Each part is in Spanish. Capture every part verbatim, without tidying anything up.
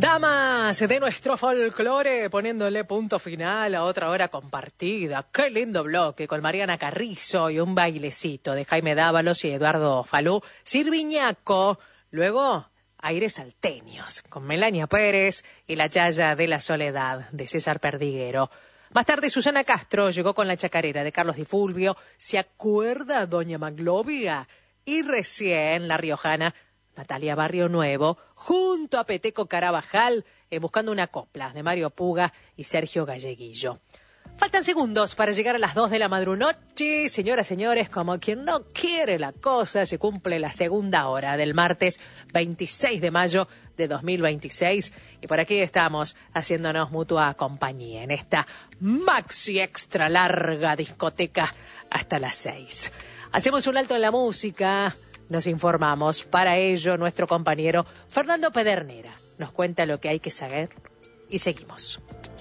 Damas de nuestro folclore, poniéndole punto final a otra hora compartida. Qué lindo bloque con Mariana Carrizo y un bailecito de Jaime Dávalos y Eduardo Falú. Sirviñaco, luego aires salteños con Melania Pérez y la Yaya de la Soledad de César Perdiguero. Más tarde Susana Castro llegó con la chacarera de Carlos Di Fulvio. ¿Se acuerda doña Maglovia? Y recién la riojana Natalia Barrio Nuevo, junto a Peteco Carabajal, eh, buscando una copla de Mario Puga y Sergio Galleguillo. Faltan segundos para llegar a las dos de la madrunoche. Señoras, señores, como quien no quiere la cosa, se cumple la segunda hora del martes veintiséis de mayo de dos mil veintiséis. Y por aquí estamos haciéndonos mutua compañía en esta maxi extra larga discoteca hasta las seis. Hacemos un alto en la música. Nos informamos. Para ello, nuestro compañero Fernando Pedernera nos cuenta lo que hay que saber y seguimos.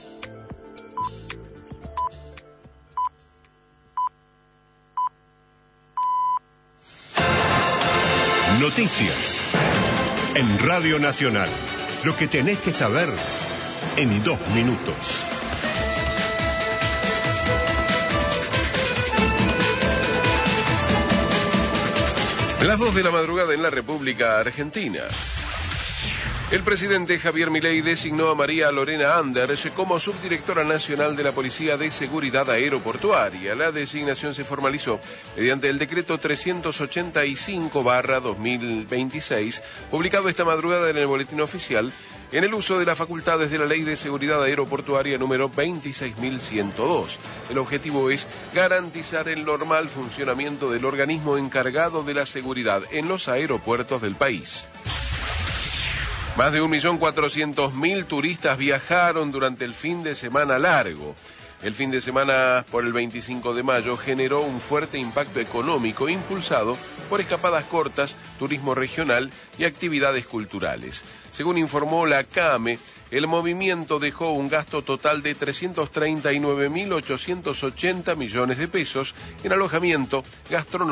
Noticias en Radio Nacional. Lo que tenés que saber en dos minutos. Las dos de la madrugada en la República Argentina. El presidente Javier Milei designó a María Lorena Anders como subdirectora nacional de la Policía de Seguridad Aeroportuaria. La designación se formalizó mediante el decreto trescientos ochenta y cinco barra dos mil veintiséis, publicado esta madrugada en el Boletín Oficial, en el uso de las facultades de la Ley de Seguridad Aeroportuaria número veintiséis mil ciento dos. El objetivo es garantizar el normal funcionamiento del organismo encargado de la seguridad en los aeropuertos del país. Más de un millón cuatrocientos mil turistas viajaron durante el fin de semana largo. El fin de semana por el veinticinco de mayo generó un fuerte impacto económico impulsado por escapadas cortas, turismo regional y actividades culturales. Según informó la CAME, el movimiento dejó un gasto total de trescientos treinta y nueve mil ochocientos ochenta millones de pesos en alojamiento, gastronomía